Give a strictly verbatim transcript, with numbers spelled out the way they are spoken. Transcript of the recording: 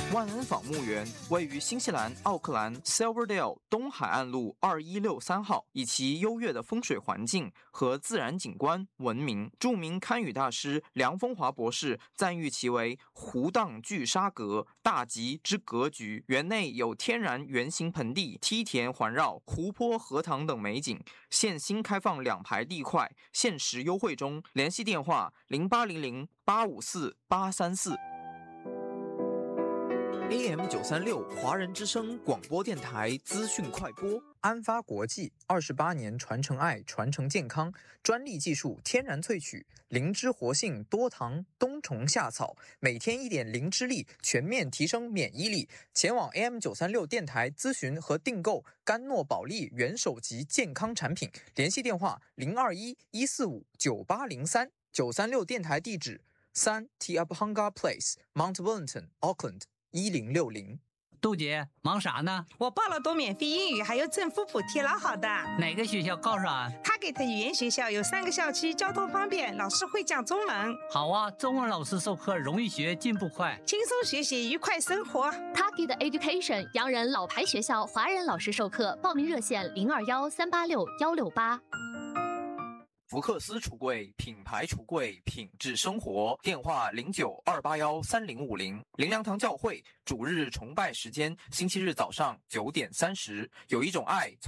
万恩坊墓园位于新西兰奥克兰 Silverdale 东海岸路二一六三号，以其优越的风水环境和自然景观闻名。著名堪舆大师梁风华博士赞誉其为湖荡聚沙阁，大吉之格局。园内有天然圆形盆地、梯田环绕、湖泊、荷塘等美景。现新开放两排地块，限时优惠中。联系电话零八零零八五四八三四。A M 九三六华人之声广播电台资讯快播。 安发国际二十八年传承爱，传承健康，专利技术，天然萃取，灵芝活性，多糖，冬虫夏草，每天一点灵芝力，全面提升免疫力。前往 A M 九三六电台咨询和订购甘诺宝利元首级健康产品，联系电话零二一一四五九八零三。九三六电台地址三 Te Apahanga Place Mount Wellington Auckland一零六零。 杜姐忙啥呢？ 我报了多免费英语，还有政府补贴，老好的。 哪个学校告诉俺？ 他给的语言学校有三个校区，交通方便，老师会讲中文。 好啊，中文老师授课容易学，进步快， 轻松学习，愉快生活。 Target Education 洋人老牌学校，华人老师授课，报名热线零二幺三八六幺六八。 福克斯橱柜，品牌橱柜，品质生活。电话零九二八幺三零五零。灵粮堂教会主日崇拜时间，星期日早上九点三十。有一种爱。